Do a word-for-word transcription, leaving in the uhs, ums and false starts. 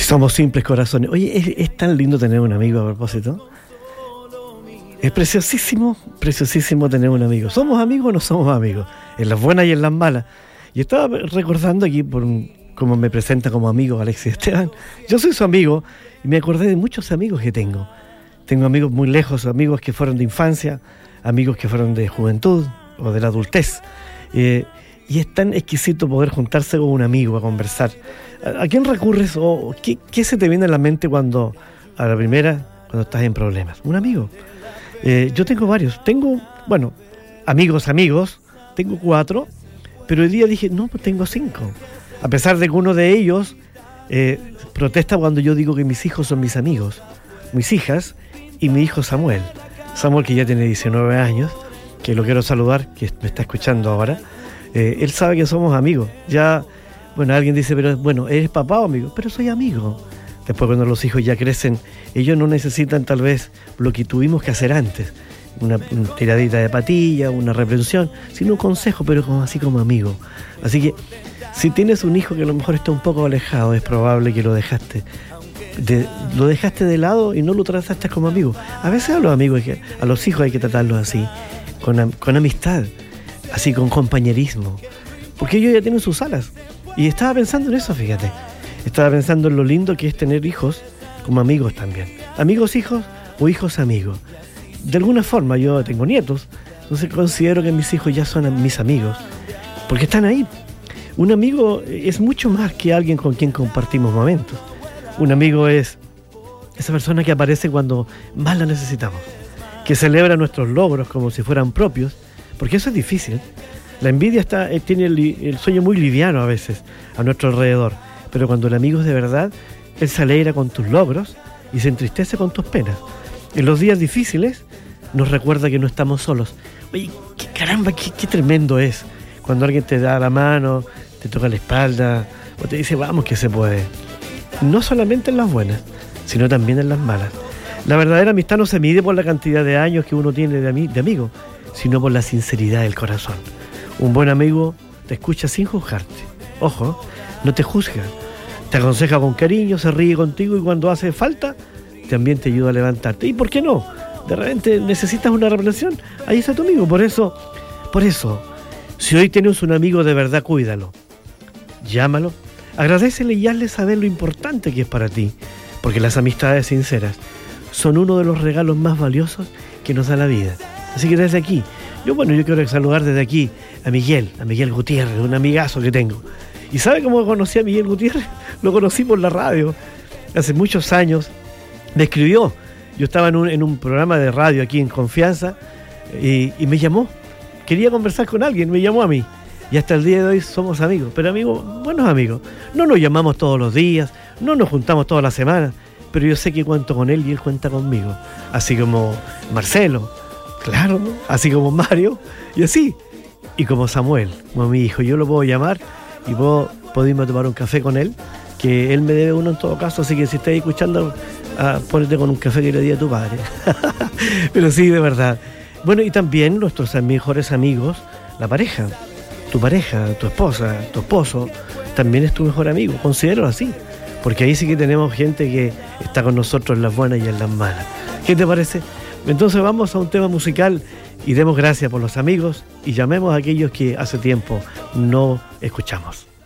Somos simples corazones. Oye, es, es tan lindo tener un amigo a propósito. Es preciosísimo, preciosísimo tener un amigo. ¿Somos amigos o no somos amigos? En las buenas y en las malas. Y estaba recordando aquí, por cómo me presenta como amigo Alexis Esteban. Yo soy su amigo y me acordé de muchos amigos que tengo. Tengo amigos muy lejos, amigos que fueron de infancia, amigos que fueron de juventud o de la adultez. Eh, y es tan exquisito poder juntarse con un amigo a conversar. ¿A, a quién recurres o qué, qué se te viene a la mente cuando, a la primera, cuando estás en problemas? Un amigo. Eh, yo tengo varios. Tengo, bueno, amigos, amigos. Tengo cuatro, pero hoy día dije, no, pues tengo cinco. A pesar de que uno de ellos eh, protesta cuando yo digo que mis hijos son mis amigos, mis hijas y mi hijo Samuel. Samuel, que ya tiene diecinueve años, que lo quiero saludar, que me está escuchando ahora. Eh, él sabe que somos amigos. Ya, bueno, alguien dice, pero bueno, ¿eres papá o amigo? Pero soy amigo. Después, cuando los hijos ya crecen, ellos no necesitan tal vez lo que tuvimos que hacer antes. Una, una tiradita de patilla, una reprensión, sino un consejo, pero como, así como amigo. Así que, si tienes un hijo que a lo mejor está un poco alejado, es probable que lo dejaste de, lo dejaste de lado y no lo trataste como amigo. A veces a los amigos, hay que, a los hijos hay que tratarlos así, con, con amistad, así con compañerismo, porque ellos ya tienen sus alas. Y estaba pensando en eso, fíjate. Estaba pensando en lo lindo que es tener hijos como amigos también. Amigos hijos o hijos amigos. De alguna forma yo tengo nietos, entonces considero que mis hijos ya son mis amigos, porque están ahí. Un amigo es mucho más que alguien con quien compartimos momentos. Un amigo es esa persona que aparece cuando más la necesitamos, que celebra nuestros logros como si fueran propios, porque eso es difícil. La envidia está, tiene el, el sueño muy liviano a veces a nuestro alrededor, pero cuando el amigo es de verdad, él se alegra con tus logros y se entristece con tus penas. En los días difíciles nos recuerda que no estamos solos. Oye, qué caramba, qué, qué tremendo es cuando alguien te da la mano, te toca la espalda o te dice vamos que se puede. No solamente en las buenas, sino también en las malas. La verdadera amistad no se mide por la cantidad de años que uno tiene de, ami- de amigo, sino por la sinceridad del corazón. Un buen amigo te escucha sin juzgarte. Ojo, no te juzga. Te aconseja con cariño, se ríe contigo y cuando hace falta, también te ayuda a levantarte. ¿Y por qué no? De repente necesitas una reprensión, ahí está tu amigo. Por eso, por eso, si hoy tienes un amigo de verdad, cuídalo. Llámalo, agradécele y hazle saber lo importante que es para ti, porque las amistades sinceras son uno de los regalos más valiosos que nos da la vida. Así que desde aquí, yo bueno, yo quiero saludar desde aquí a Miguel, a Miguel Gutiérrez, un amigazo que tengo. ¿Y sabe cómo conocí a Miguel Gutiérrez? Lo conocí por la radio, hace muchos años. Me escribió, yo estaba en un, en un programa de radio aquí en Confianza y, y me llamó, quería conversar con alguien, me llamó a mí y hasta el día de hoy somos amigos, pero amigos, buenos amigos. No nos llamamos todos los días, no nos juntamos todas las semanas, pero yo sé que cuento con él y él cuenta conmigo, así como Marcelo, claro, ¿no? Así como Mario y así, y como Samuel, como mi hijo. Yo lo puedo llamar y puedo, puedo irme a tomar un café con él, que él me debe uno en todo caso, así que si estás escuchando, ah, ponete con un café que le di a tu padre. Pero sí, de verdad. Bueno, y también nuestros mejores amigos, la pareja, tu pareja, tu esposa, tu esposo, también es tu mejor amigo, considéralo así, porque ahí sí que tenemos gente que está con nosotros en las buenas y en las malas. ¿Qué te parece? Entonces vamos a un tema musical y demos gracias por los amigos y llamemos a aquellos que hace tiempo no escuchamos.